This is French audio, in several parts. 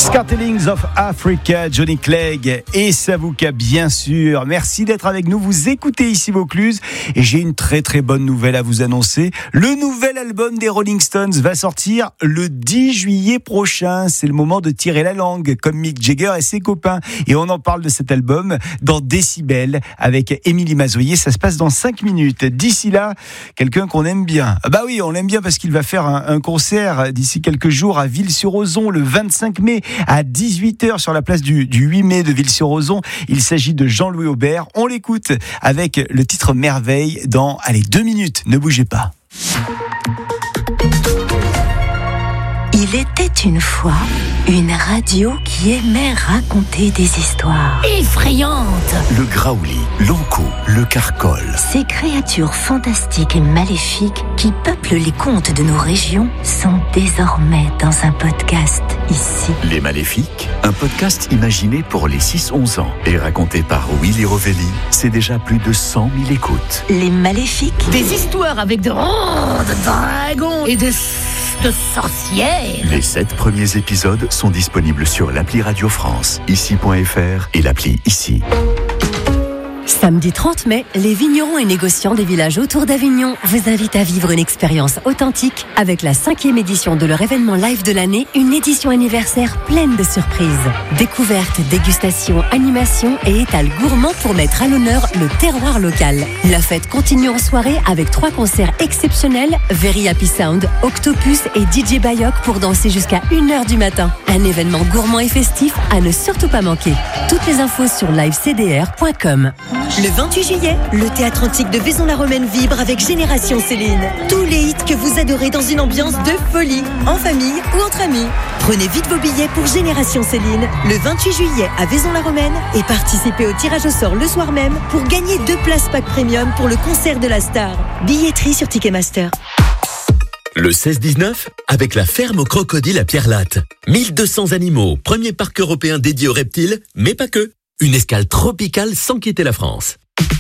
Scartelings of Africa, Johnny Clegg et Savuka, bien sûr. Merci d'être avec nous. Vous écoutez ici Vaucluse et j'ai une très très bonne nouvelle à vous annoncer. Le nouvel album des Rolling Stones va sortir le 10 juillet prochain. C'est le moment de tirer la langue comme Mick Jagger et ses copains. Et on en parle de cet album dans Décibel avec Émilie Mazoyer. Ça se passe dans 5 minutes. D'ici là, quelqu'un qu'on aime bien. Bah oui, on l'aime bien parce qu'il va faire un concert d'ici quelques jours à Ville-sur-Ozon le 25 mai. À 18h sur la place du 8 mai de Ville-sur-Ozon. Il s'agit de Jean-Louis Aubert. On l'écoute avec le titre Merveille dans 2 minutes. Ne bougez pas. Il était une fois une radio qui aimait raconter des histoires effrayantes. Le graouli, l'ankou, le carcol. Ces créatures fantastiques et maléfiques qui peuplent les contes de nos régions sont désormais dans un podcast ici. Les Maléfiques, un podcast imaginé pour les 6-11 ans et raconté par Willy Rovelli. C'est déjà plus de 100 000 écoutes. Les Maléfiques. Des histoires avec de dragons et de sorcières. Les 7 premiers épisodes sont disponibles sur l'appli Radio France, ici.fr et l'appli Ici. Samedi 30 mai, les vignerons et négociants des villages autour d'Avignon vous invitent à vivre une expérience authentique avec la 5e édition de leur événement live de l'année, une édition anniversaire pleine de surprises. Découvertes, dégustations, animations et étals gourmands pour mettre à l'honneur le terroir local. La fête continue en soirée avec 3 concerts exceptionnels, Very Happy Sound, Octopus et DJ Bayok pour danser jusqu'à 1h du matin. Un événement gourmand et festif à ne surtout pas manquer. Toutes les infos sur livecdr.com. Le 28 juillet, le Théâtre Antique de Vaison-la-Romaine vibre avec Génération Céline. Tous les hits que vous adorez dans une ambiance de folie, en famille ou entre amis. Prenez vite vos billets pour Génération Céline, le 28 juillet à Vaison-la-Romaine et participez au tirage au sort le soir même pour gagner 2 places pack premium pour le concert de la star. Billetterie sur Ticketmaster. Le 16-19, avec la ferme aux crocodiles à Pierre-Latte. 1200 animaux, premier parc européen dédié aux reptiles, mais pas que. Une escale tropicale sans quitter la France.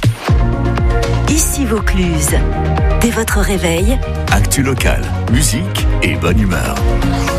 Ici Vaucluse. Dès votre réveil, Actu local, musique et bonne humeur.